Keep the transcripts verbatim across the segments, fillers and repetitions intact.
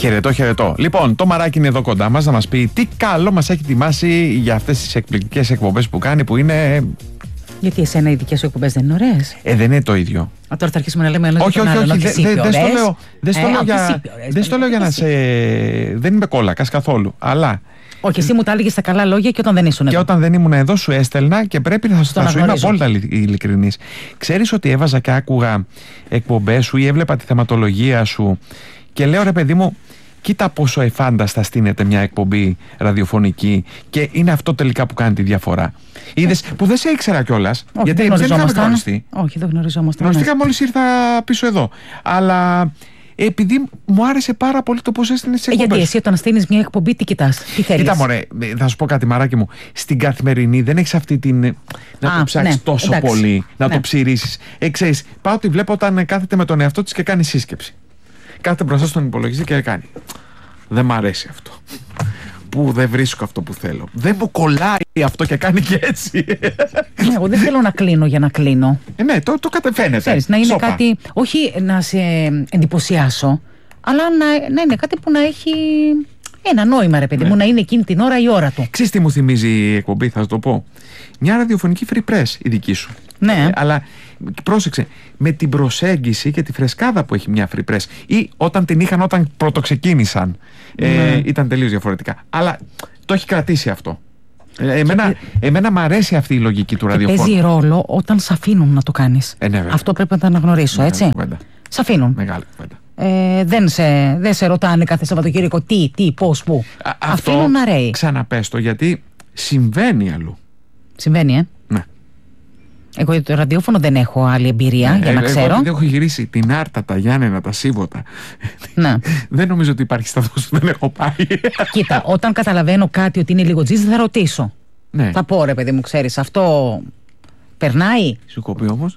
Χαιρετώ, χαιρετώ. Λοιπόν, το Μαράκι είναι εδώ κοντά μας να μας πει τι καλό μας έχει ετοιμάσει για αυτές τις εκπληκτικές εκπομπές που κάνει, που είναι. Γιατί εσένα οι δικές σου εκπομπές δεν είναι ωραίες? Ε, δεν είναι το ίδιο. Α, τώρα θα αρχίσουμε να λέμε ένα όχι, όχι, όχι. Δεν στο λέω για. Δεν στο λέω για να σε. Δεν είμαι κόλακας καθόλου. Αλλά. Όχι, εσύ μου τα έλεγες στα καλά λόγια και όταν δεν ήσουν εδώ. Και όταν δεν ήμουν εδώ, σου έστελνα και πρέπει να, θα σου είμαι απόλυτα ειλικρινής. Ξέρεις ότι έβαζα και άκουγα εκπομπές σου ή έβλεπα τη θεματολογία σου και λέω, ρε παιδί μου, κοίτα πόσο εφάνταστα στείνεται μια εκπομπή ραδιοφωνική και είναι αυτό τελικά που κάνει τη διαφορά. Είδες, που δεν σε ήξερα κιόλας, γιατί δεν είχαμε γνωριστεί. Όχι, δεν γνωριζόμασταν. Γνωριστήκα μόλις ήρθα πίσω εδώ. Αλλά επειδή μου άρεσε πάρα πολύ το πώς έστεινες τις εκπομπές. Γιατί εσύ όταν στείνεις μια εκπομπή, τι κοιτάς, τι θέλεις? Κοίτα μωρέ, θα σου πω κάτι, Μαράκι μου. Στην καθημερινή δεν έχεις αυτή την. Να Α, το ψάξεις ναι, τόσο εντάξει, πολύ, να ναι. το ψηρίσεις. Ε, ξέρεις, πάω ότι βλέπω όταν κάθεται με τον εαυτό της και κάνει σύσκεψη. Κάθεται μπροστά στον υπολογιστή και κάνει. Δεν μ' αρέσει αυτό. Που δεν βρίσκω αυτό που θέλω. Δεν μου κολλάει αυτό και κάνει και έτσι. Ναι, εγώ δεν θέλω να κλείνω για να κλείνω. Ε, ναι, το, το κατεφαίνεται. Ξέρεις, να είναι Σόπα. κάτι, όχι να σε εντυπωσιάσω, αλλά να, να είναι κάτι που να έχει ένα νόημα, ρε παιδί ναι. μου, να είναι εκείνη την ώρα η ώρα του. Ξέρεις τι μου θυμίζει η εκπομπή, θα σου το πω. Μια ραδιοφωνική free press η δική σου. Ναι. Ε, αλλά πρόσεξε, με την προσέγγιση και τη φρεσκάδα που έχει μια free press, ή όταν την είχαν όταν πρωτοξεκίνησαν, ναι. ε, ήταν τελείως διαφορετικά. Αλλά το έχει κρατήσει αυτό. Ε, εμένα, και... εμένα μ' αρέσει αυτή η λογική του ραδιοφώνου. Παίζει ρόλο όταν σ' αφήνουν να το κάνεις. Ε, ναι, αυτό πρέπει να το αναγνωρίσω, Μεγάλη έτσι. Κουβέντα. Σ' αφήνουν. Μεγάλη κουβέντα. Ε, δεν, σε, δεν σε ρωτάνε κάθε Σαββατοκύριακο τι, τι, πώς, πού. Α, αφήνουν να ρέει. Ξαναπες το, γιατί συμβαίνει αλλού. Συμβαίνει, ε. Ναι. Εγώ το ραδιόφωνο δεν έχω άλλη εμπειρία ναι, για να εγώ, ξέρω. Εγώ δεν έχω γυρίσει την Άρτα, τα Γιάννενα, τα Σίβωτα. Ναι. Δεν νομίζω ότι υπάρχει σταθμός που δεν έχω πάει. Κοίτα, όταν καταλαβαίνω κάτι ότι είναι λίγο τζίζ, θα ρωτήσω. Ναι. Θα πω, ρε παιδί μου, ξέρεις, αυτό περνάει. Σου κοπεί όμως.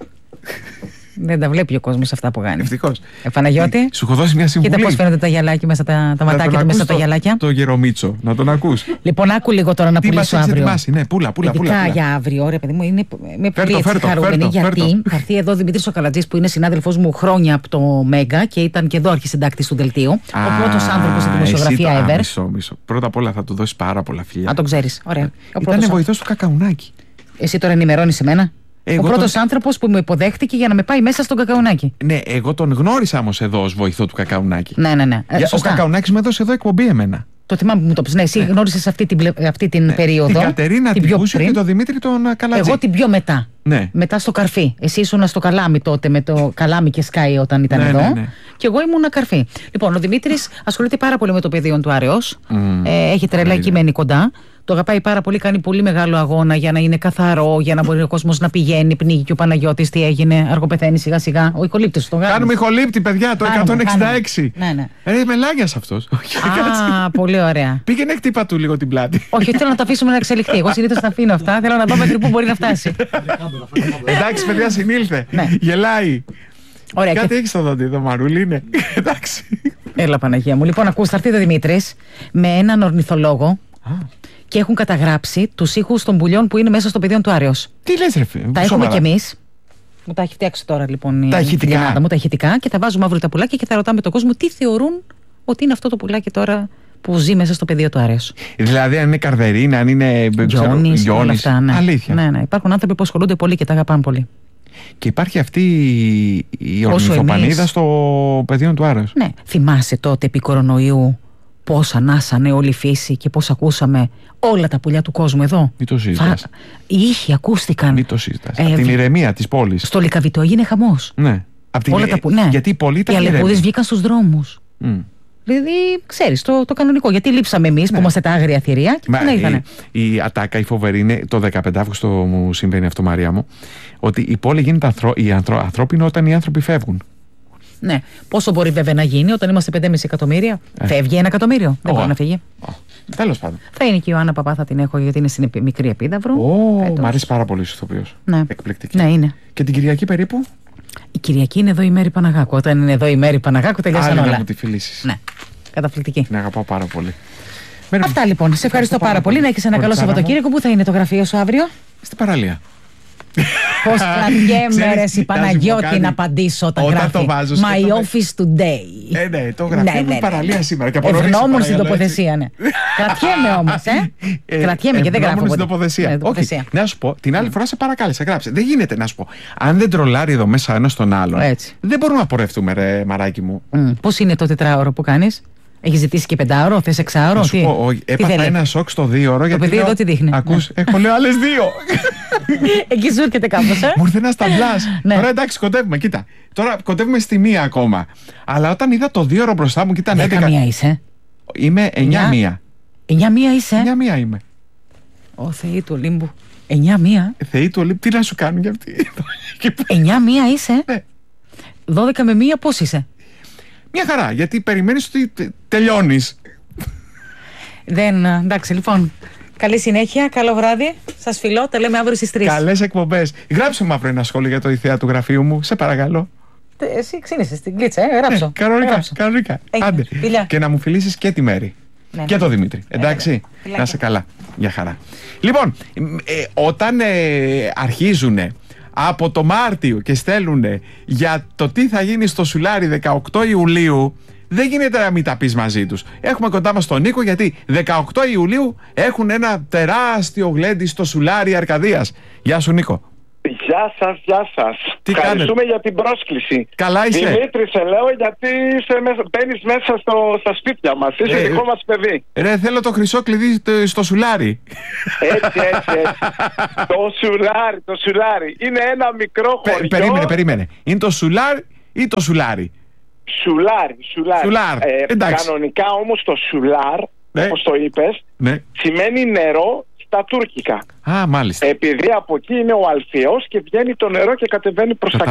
Δεν τα βλέπει ο κόσμος αυτά που κάνει. Ευτυχώς. Ε, Παναγιώτη. Σου έχω δώσει μια συμβουλή. Κοίτα πώς φαίνονται τα γυαλάκια μέσα, τα, τα ματάκια του μέσα στα γυαλάκια. Το Γερομίτσο, να τον ακούς. Λοιπόν, άκου λίγο τώρα να πουλήσω αύριο. Ετοιμάσει, ναι, πουλα, πουλα, πουλα, πουλα. για αύριο, ρε παιδί μου, είναι με πολύ έτσι χαρούμενη. Γιατί θα έρθει εδώ ο Δημήτρης ο Καλατζής που είναι συνάδελφός μου χρόνια από το Μέγκα και ήταν και εδώ αρχισυντάκτης του δελτίου. Ο πρώτος άνθρωπος στη δημοσιογραφία ever. Μισό, μισό. Πρώτα απ' όλα θα του δώσει πάρα πολλά φιλιά. Α, τον ξέρεις. Ωραία. Ήταν βοηθός του Κακαουνάκη. Εσύ τώρα ενημερώνεις εμένα. Εγώ ο πρώτος τον... άνθρωπος που με υποδέχτηκε για να με πάει μέσα στον Κακαουνάκη. Ναι, εγώ τον γνώρισα όμως εδώ ως βοηθό του Κακαουνάκη. Ναι, ναι, ναι. Για, ο Κακαουνάκης μου έδωσε εδώ εκπομπή εμένα. Το θυμάμαι που μου το πεις. Ναι, εσύ ναι. γνώρισες αυτή την, αυτή την ναι. περίοδο. Την Κατερίνα, την Πούσιο και τον Δημήτρη τον Καλατζή. Εγώ την πιο μετά. Ναι. Μετά στο Καρφί. Εσύ ήσουν στο Καλάμι τότε με το Καλάμι και Σκάι όταν ήταν ναι, εδώ. Ναι, ναι. Και εγώ ήμουν Καρφί. Λοιπόν, ο Δημήτρης ασχολείται πάρα πολύ με το πεδίο του Άρεως. Mm. Ε, έχει τρελά κείμενη κοντά. Το αγαπάει πάρα πολύ, κάνει πολύ μεγάλο αγώνα για να είναι καθαρό, για να μπορεί ο κόσμος να πηγαίνει. Πνίγει και ο Παναγιώτης, τι έγινε, αργοπεθαίνει σιγά σιγά. Ο ηχολήπτης το κάνει. Κάνουμε ηχολήπτη, παιδιά, το κάνουμε, εκατόν εξήντα έξι. Ναι, ναι. Ε, μελάγιας αυτός. Α, πολύ ωραία. Πήγαινε χτύπα του λίγο την πλάτη. Όχι, θέλω να το αφήσουμε να εξελιχθεί. Εγώ συνήθως τα αφήνω αυτά. Θέλω να δω μέχρι πού μπορεί να φτάσει. Εντάξει, παιδιά, συνήλθε. Γελάει. Ωραία, κάτι και... έχει στο δόντι, το μαρούλι είναι. Εντάξει. Έλα, Παναγία μου. Λοιπόν, ακούς, θα έρθει ο Δημήτρης με έναν ορνηθολόγο. Και έχουν καταγράψει τους ήχους των πουλιών που είναι μέσα στο πεδίο του Άρεως. Τι λες, ρε φίλε. Τα έχουμε κι εμείς. Μου τα έχει φτιάξει τώρα λοιπόν τα η ηχητικά. μου, τα ηχητικά, και θα βάζουμε αύριο τα πουλάκια και θα ρωτάμε τον κόσμο τι θεωρούν ότι είναι αυτό το πουλάκι τώρα που ζει μέσα στο πεδίο του Άρεως. Δηλαδή, αν είναι καρδερίνα, αν είναι Γιώνης, όλα αυτά. Ναι. Αλήθεια. Ναι, ναι. Υπάρχουν άνθρωποι που ασχολούνται πολύ και τα αγαπάνε πολύ. Και υπάρχει αυτή η ορνηθοπανίδα στο πεδίο του Άρεως. Ναι. Θυμάσαι τότε επί κορονοϊού πώς ανάσανε όλη η φύση και πώς ακούσαμε όλα τα πουλιά του κόσμου εδώ. Μην το συζητάς. Θα... Οι ήχοι ακούστηκαν. Μην το συζητάς. Ε, από την ηρεμία της πόλης. Στο Λυκαβητό έγινε χαμός. Ναι. Την... Όλα τα που... ναι. Γιατί οι πολίτες. Οι αλεπούδες βγήκαν στους δρόμους. Mm. Δηλαδή, ξέρεις, το, το κανονικό. Γιατί λείψαμε εμείς, ναι, που είμαστε τα άγρια θηρία και δεν ήτανε. Η, η ατάκα, η φοβερή είναι το δεκαπέντε Αυγούστου μου συμβαίνει αυτό, Μαρία μου, ότι η πόλη γίνεται ανθρω... η ανθρω... ανθρώπινο όταν οι άνθρωποι φεύγουν. Ναι. Πόσο μπορεί βέβαια να γίνει όταν είμαστε πέντε κόμμα πέντε εκατομμύρια. Ε. Φεύγει ένα εκατομμύριο. Δεν μπορεί να φύγει. Oh. Τέλος πάντων. Θα είναι και η Ιωάννα Παπά, θα την έχω γιατί είναι στην μικρή Επίδαυρο. Oh, μ' αρέσει πάρα πολύ ο ηθοποιός. Ναι. Εκπληκτική. Ναι, είναι. Και την Κυριακή περίπου. Η Κυριακή είναι εδώ η Μέρη Παναγάκου. Όταν είναι εδώ η Μέρη Παναγάκου, τελειώσαν όλα. Να μου τη φιλήσεις. Ναι. Καταπληκτική. Την αγαπάω πάρα πολύ. Αυτά λοιπόν. Σε ευχαριστώ πάρα πολύ. Να έχεις ένα καλό Σαββατοκύριακο. Πού θα είναι το γραφείο σου αύριο? Στην παραλία. Πώς κρατιέμαι ρε η Παναγιώτη να απαντήσω όταν γράφει My office today. Ε, ναι, το γραφείο μου παραλία σήμερα. Ευγνώμων στην τοποθεσία, ναι. Κρατιέμαι όμως, ε. Κρατιέμαι και δεν γράφω. Ευγνώμων στην τοποθεσία. Όχι, να σου πω, την άλλη φορά σε παρακάλεσα, γράψε. Δεν γίνεται να σου πω. Αν δεν τρολάρει εδώ μέσα ένα στον άλλον, δεν μπορούμε να πορευτούμε, ρε μαράκι μου. Πώς είναι το τετράωρο που κάνεις? Έχει ζητήσει και πεντάωρο, θες εξάωρο? Να σου πω, έπαθα ένα σοκ στο δύο ώρο. Το παιδί εδώ τι δείχνει? Ακούς, έχω λέω άλλες δύο. Εκεί σου έρχεται κάπως, ε. Μου ήρθε ένα ταμπλάς. Τώρα εντάξει, κοντεύουμε, κοίτα. Τώρα κοντεύουμε στη μία ακόμα. Αλλά όταν είδα το δύο ώρο μπροστά μου, κοίτα έντεκα. Δέκα μία είσαι? Είμαι εννιά μία. Εννιά μία είσαι? Εννιά μία είμαι. Ω Θεή του Ολύμπου. Εννιά μία. Θεή του Ολύμπου, τι να σου κάνουν για αυτή? Εννιά μία είσαι? Δώδεκα με μία πώς είσαι? Μια χαρά, γιατί περιμένεις ότι τελειώνεις. Δεν, εντάξει, λοιπόν. Καλή συνέχεια, καλό βράδυ. Σας φιλώ, τα λέμε αύριο στις τρεις. Καλές εκπομπές. Γράψε μου αύριο ένα σχόλιο για το ΙΘΕΑ του γραφείου μου, σε παρακαλώ. Εσύ ξύνεσαι στην κλίτσα, ε, γράψω. Ε, κανονικά, κανονικά. Άντε. Και να μου φιλήσεις και τη Μέρη. Ναι, και ναι. Το Δημήτρη. Εντάξει. Ε, να είσαι καλά. Γεια χαρά. Λοιπόν, ε, όταν ε, αρχίζουνε από το Μάρτιο και στέλνουν για το τι θα γίνει στο Σουλάρι δεκαοκτώ Ιουλίου, δεν γίνεται να μην τα πεις μαζί τους. Έχουμε κοντά μας τον Νίκο, γιατί δεκαοκτώ Ιουλίου έχουν ένα τεράστιο γλέντι στο Σουλάρι Αρκαδίας. Γεια σου Νίκο. Γεια σας, γεια σας. Τι Ευχαριστούμε κάνετε? για την πρόσκληση. Καλά είσαι? Δημήτρη, σε λέω γιατί είσαι μέσα, μπαίνεις μέσα στο, στα σπίτια μας. Είσαι ε, δικό μας παιδί. Ρε, θέλω το χρυσό κλειδί στο Σουλάρι. Έτσι, έτσι, έτσι. Το Σουλάρι, το Σουλάρι. Είναι ένα μικρό χωριό. Πε, περίμενε, περίμενε. Είναι το Σουλάρι ή το Σουλάρι? Σουλάρι, Σουλάρι. Σουλάρ. Ε, Εντάξει. Κανονικά όμως το Σουλάρ, ναι, όπως το είπες, ναι, σημαίνει νερό στα τουρκικά. Α, μάλιστα. Επειδή από εκεί είναι ο Αλφιός και βγαίνει το νερό και κατεβαίνει προς τα